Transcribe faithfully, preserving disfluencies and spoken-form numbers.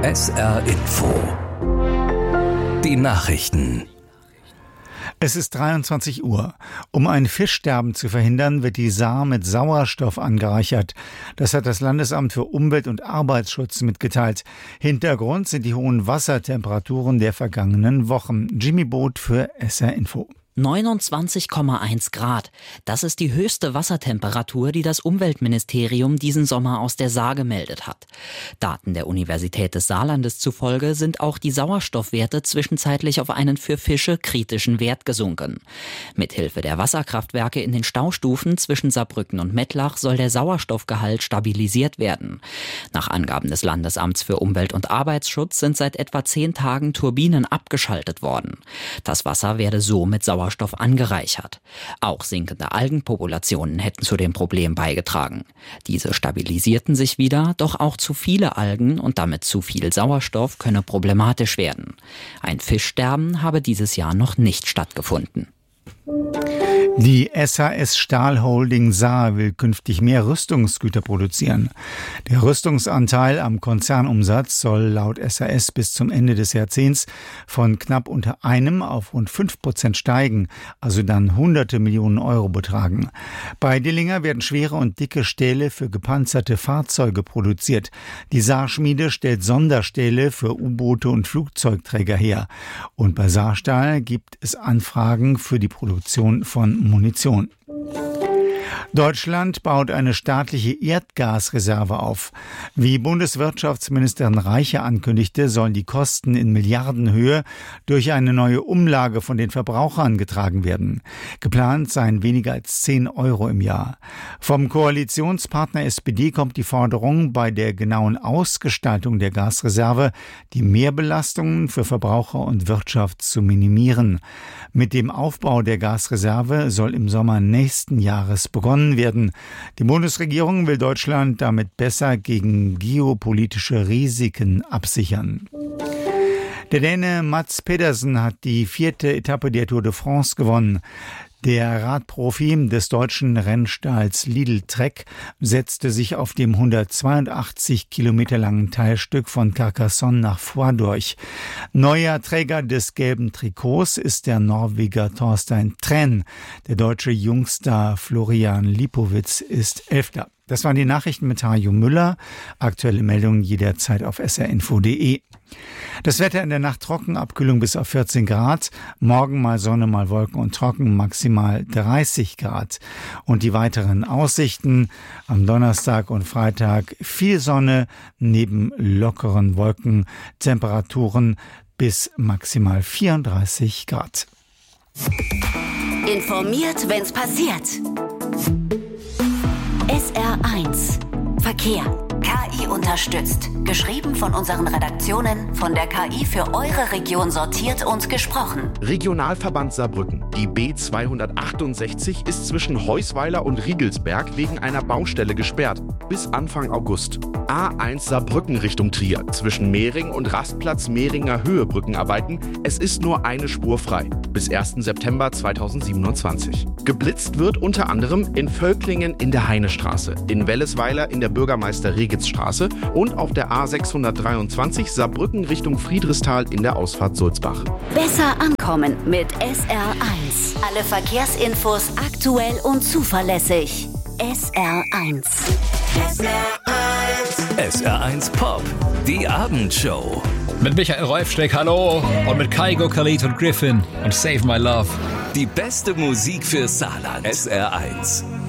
S R Info. Die Nachrichten. Es ist dreiundzwanzig Uhr. Um ein Fischsterben zu verhindern, wird die Saar mit Sauerstoff angereichert. Das hat das Landesamt für Umwelt- und Arbeitsschutz mitgeteilt. Hintergrund sind die hohen Wassertemperaturen der vergangenen Wochen. Jimmy Boot für S R Info. neunundzwanzig Komma eins Grad. Das ist die höchste Wassertemperatur, die das Umweltministerium diesen Sommer aus der Saar gemeldet hat. Daten der Universität des Saarlandes zufolge sind auch die Sauerstoffwerte zwischenzeitlich auf einen für Fische kritischen Wert gesunken. Mithilfe der Wasserkraftwerke in den Staustufen zwischen Saarbrücken und Mettlach soll der Sauerstoffgehalt stabilisiert werden. Nach Angaben des Landesamts für Umwelt- und Arbeitsschutz sind seit etwa zehn Tagen Turbinen abgeschaltet worden. Das Wasser werde so mit Sauerstoff Sauerstoff angereichert. Auch sinkende Algenpopulationen hätten zu dem Problem beigetragen. Diese stabilisierten sich wieder, doch auch zu viele Algen und damit zu viel Sauerstoff könne problematisch werden. Ein Fischsterben habe dieses Jahr noch nicht stattgefunden. Die S H S Stahl Holding Saar will künftig mehr Rüstungsgüter produzieren. Der Rüstungsanteil am Konzernumsatz soll laut S H S bis zum Ende des Jahrzehnts von knapp unter einem auf rund fünf Prozent steigen, also dann hunderte Millionen Euro betragen. Bei Dillinger werden schwere und dicke Stähle für gepanzerte Fahrzeuge produziert. Die Saarschmiede stellt Sonderstähle für U-Boote und Flugzeugträger her. Und bei Saarstahl gibt es Anfragen für die Produktion von Munition. Deutschland baut eine staatliche Erdgasreserve auf. Wie Bundeswirtschaftsministerin Reiche ankündigte, sollen die Kosten in Milliardenhöhe durch eine neue Umlage von den Verbrauchern getragen werden. Geplant seien weniger als zehn Euro im Jahr. Vom Koalitionspartner S P D kommt die Forderung, bei der genauen Ausgestaltung der Gasreserve die Mehrbelastungen für Verbraucher und Wirtschaft zu minimieren. Mit dem Aufbau der Gasreserve soll im Sommer nächsten Jahres begonnen werden. Die Bundesregierung will Deutschland damit besser gegen geopolitische Risiken absichern. Der Däne Mads Pedersen hat die vierte Etappe der Tour de France gewonnen. Der Radprofi des deutschen Rennstalls Lidl Trek setzte sich auf dem hundertzweiundachtzig Kilometer langen Teilstück von Carcassonne nach Foix durch. Neuer Träger des gelben Trikots ist der Norweger Thorstein Træn. Der deutsche Jungstar Florian Lipowitz ist Elfter. Das waren die Nachrichten mit Hajo Müller. Aktuelle Meldungen jederzeit auf s r info punkt d e. Das Wetter in der Nacht trocken, Abkühlung bis auf vierzehn Grad. Morgen mal Sonne, mal Wolken und trocken, maximal dreißig Grad. Und die weiteren Aussichten am Donnerstag und Freitag: viel Sonne neben lockeren Wolken, Temperaturen bis maximal vierunddreißig Grad. Informiert, wenn's passiert. S R eins Verkehr. K I unterstützt. Geschrieben von unseren Redaktionen, von der K I für eure Region sortiert und gesprochen. Regionalverband Saarbrücken. Die B zweihundertachtundsechzig ist zwischen Heusweiler und Riegelsberg wegen einer Baustelle gesperrt. Bis Anfang August. A eins Saarbrücken Richtung Trier. Zwischen Mehring und Rastplatz Mehringer Höhe Brückenarbeiten. Es ist nur eine Spur frei. Bis ersten September zweitausendsiebenundzwanzig. Geblitzt wird unter anderem in Völklingen in der Heinestraße, in Wellesweiler in der Bürgermeister-Regetz-Straße und auf der A sechshundertdreiundzwanzig Saarbrücken Richtung Friedrichsthal in der Ausfahrt Sulzbach. Besser ankommen mit S R eins. Alle Verkehrsinfos aktuell und zuverlässig. S R eins. S R eins. S R eins Pop. Die Abendshow. Mit Michael Reufsteck, hallo. Und mit Kaigo, Khalid und Griffin und Save My Love. Die beste Musik für Saarland. S R eins.